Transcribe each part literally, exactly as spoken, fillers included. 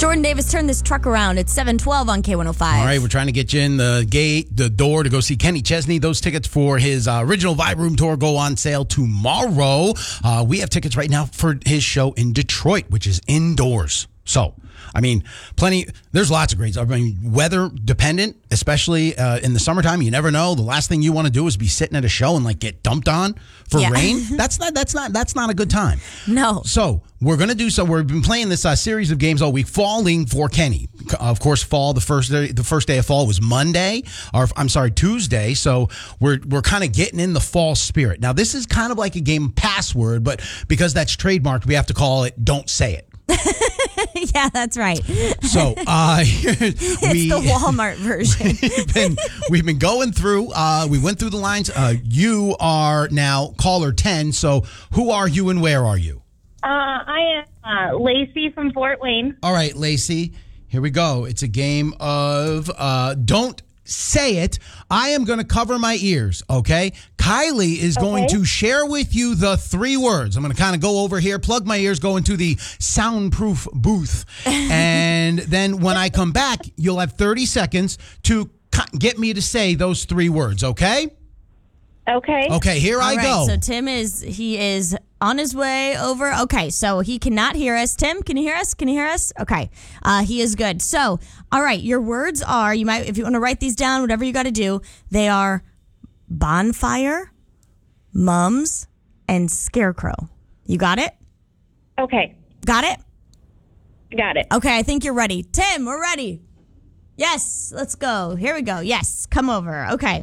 Jordan Davis, turn this truck around. It's seven twelve on K one oh five. All right, we're trying to get you in the gate, the door to go see Kenny Chesney. Those tickets for his uh, original Vibe Room tour go on sale tomorrow. Uh, we have tickets right now for his show in Detroit, which is indoors. So, I mean, plenty. There's lots of greats. I mean, weather dependent, especially uh, in the summertime. You never know. The last thing you want to do is be sitting at a show and like get dumped on for Yeah. rain. That's not. That's not. That's not a good time. No. So we're gonna do so. We've been playing this uh, series of games all week, falling for Kenny. Of course, fall. The first day, the first day of fall was Monday, or I'm sorry, Tuesday. So we're we're kind of getting in the fall spirit. Now this is kind of like a game password, but because that's trademarked, we have to call it "Don't Say It." Yeah, that's right. So uh, It's we, the Walmart version. we've, been, we've been going through. Uh, we went through the lines. Uh, you are now caller ten. So who are you and where are you? Uh, I am uh, Lacey from Fort Wayne. All right, Lacey. Here we go. It's a game of uh, don't say it. I am going to cover my ears, okay? Kylie is going Okay. to share with you the three words. I'm going to kind of go over here, plug my ears, go into the soundproof booth. And then when I come back, you'll have thirty seconds to co- get me to say those three words, okay? Okay. Okay, here I All right, go. so Tim is, he is on his way over. Okay, so he cannot hear us. Tim, can you hear us? Can you hear us? Okay, uh, he is good. So, all right, your words are, you might, if you want to write these down, whatever you got to do, they are bonfire, mums, and scarecrow. You got it? Okay. Got it? Got it. Okay, I think you're ready. Tim, we're ready. Yes, let's go. Here we go. Yes, come over. Okay.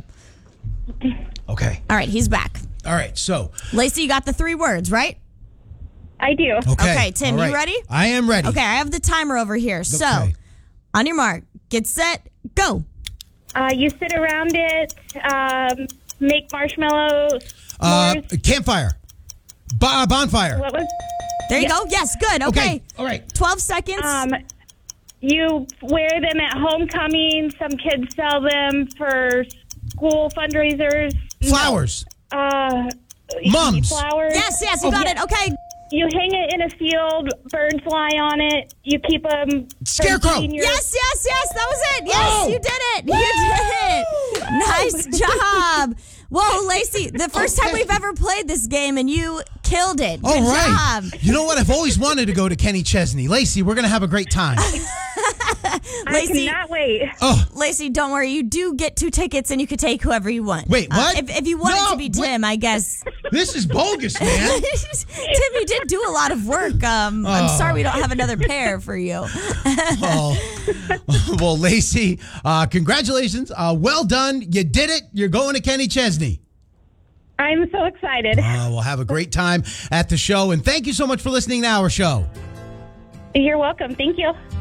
Okay. All right, he's back. All right, so. Lacey, you got the three words, right? I do. Okay, Okay, Tim, all you right. ready? I am ready. Okay, I have the timer over here. So, Okay. on your mark, get set, go. Uh, you sit around it, um, make marshmallows. Uh, s'mores. campfire. Bo- bonfire. What was? There you Yeah. go. Yes, good. Okay. Okay, all right. twelve seconds. Um, you wear them at homecoming. Some kids sell them for school fundraisers. Flowers. Uh, Mums. Flowers. yes, yes, you oh, got yeah. it. Okay. You hang it in a field. Birds fly on it. You keep them. Scarecrow. Your, Yes, yes, yes. That was it. Yes, Oh. you did it. You did it. Nice job. Whoa, Lacey, the first time Okay. we've ever played this game and you killed it. Good All right. job. You know what? I've always wanted to go to Kenny Chesney. Lacey, we're going to have a great time. I Lacey, cannot wait. Oh, Lacey, don't worry. You do get two tickets and you could take whoever you want. Wait, Uh, what? if, if you want it No, to be what? Tim, I guess. this is bogus, man. Tim, you did do a lot of work. Um, I'm Oh. sorry we don't have another pair for you. Oh. Well, Lacey, uh, congratulations. Uh, well done. You did it. You're going to Kenny Chesney. I'm so excited. Uh, we'll have a great time at the show. And thank you so much for listening to our show. You're welcome. Thank you.